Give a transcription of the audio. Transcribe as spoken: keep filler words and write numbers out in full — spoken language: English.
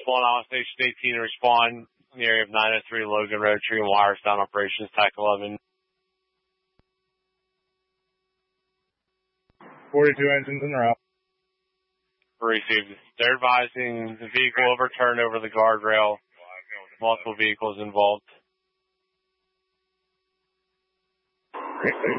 One Island Station eighteen to respond in the area of nine oh three Logan Road, tree and wires down operations, T A C eleven. forty-two engines in route. Received. They're advising the vehicle overturned over the guardrail. Multiple vehicles involved.